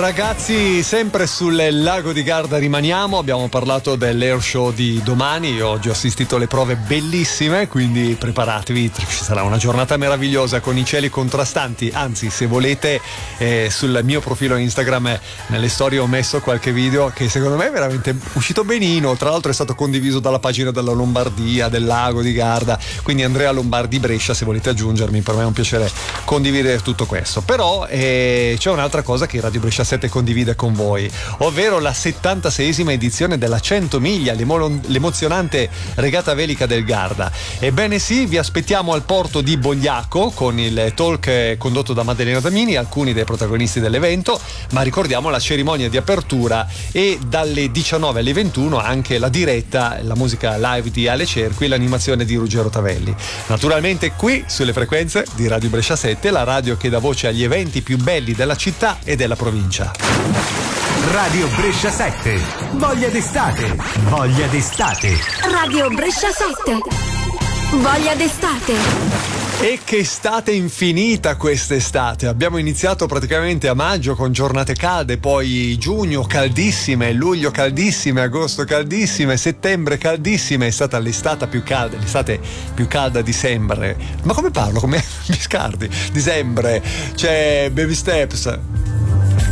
Ragazzi, sempre sul lago di Garda rimaniamo. Abbiamo parlato dell'air show di domani. Io oggi ho assistito alle prove bellissime, quindi preparatevi, ci sarà una giornata meravigliosa con i cieli contrastanti. Anzi, se volete, sul mio profilo Instagram nelle storie ho messo qualche video che secondo me è veramente uscito benino. Tra l'altro è stato condiviso dalla pagina della Lombardia, del lago di Garda, quindi Andrea Lombardi Brescia, se volete aggiungermi, per me è un piacere condividere tutto questo. Però c'è un'altra cosa che Radio Brescia 7 condivide con voi, ovvero la 76esima edizione della 100 miglia, l'emozionante regata velica del Garda. Ebbene sì, vi aspettiamo al porto di Bogliacco con il talk condotto da Maddalena Damini, alcuni dei protagonisti dell'evento, ma ricordiamo la cerimonia di apertura e dalle 19 alle 21 anche la diretta, la musica live di Ale Cerqui e l'animazione di Ruggero Tavelli. Naturalmente qui sulle frequenze di Radio Brescia 7, la radio che dà voce agli eventi più belli della città e della provincia. Radio Brescia 7, voglia d'estate, voglia d'estate. Radio Brescia 7, voglia d'estate. E che estate infinita quest'estate. Abbiamo iniziato praticamente a maggio con giornate calde, poi giugno caldissime, luglio caldissime, agosto caldissime, settembre caldissime. È stata l'estate più calda di sempre. Ma come parlo? Come Biscardi? Dicembre, c'è Baby Steps.